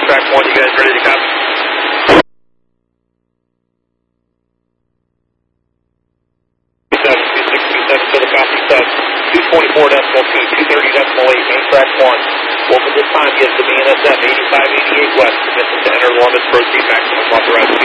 track 1, you guys ready to copy? To the copy sub, 224.2, 230.8, main track 1. Wolf at this time gives the BNSF 8588 west, permission to enter Lormus, proceed maximum authorized.